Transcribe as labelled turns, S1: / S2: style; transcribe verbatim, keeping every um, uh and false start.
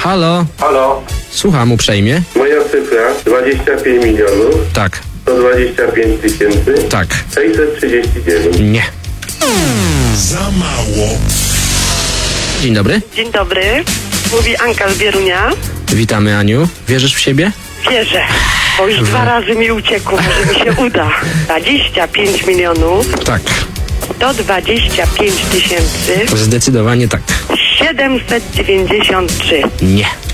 S1: Halo?
S2: Halo,
S1: Słucham uprzejmie.
S2: moja cyfra dwadzieścia pięć milionów
S1: Tak,
S2: sto dwadzieścia pięć tysięcy
S1: tak.
S2: sześćset trzydzieści dziewięć.
S1: Nie.
S3: Za mało.
S1: Dzień dobry.
S4: Dzień dobry, mówi Anka z Bierunia.
S1: Witamy, Aniu. Wierzysz w siebie?
S4: Wierzę, bo już dwa razy mi uciekło, może mi się uda. dwadzieścia pięć milionów
S1: Tak.
S4: sto dwadzieścia pięć tysięcy
S1: Zdecydowanie tak.
S4: siedemset dziewięćdziesiąt trzy.
S1: Nie.